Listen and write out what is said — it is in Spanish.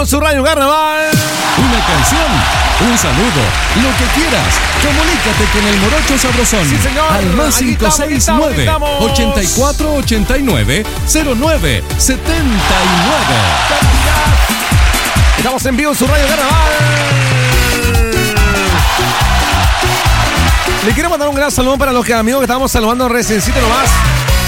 vivo su Radio Carnaval. Una canción, un saludo, lo que quieras. Comunícate con el Morocho Sabrosón. Sí, señor. Al más Aquí estamos, 569 8489 0979. Estamos en vivo en su Radio Carnaval. Le quiero mandar un gran saludo para los amigos que estábamos saludando reciéncito nomás.